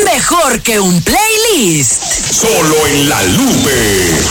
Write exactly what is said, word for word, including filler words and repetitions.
Mejor que un playlist. Solo en La Lupe.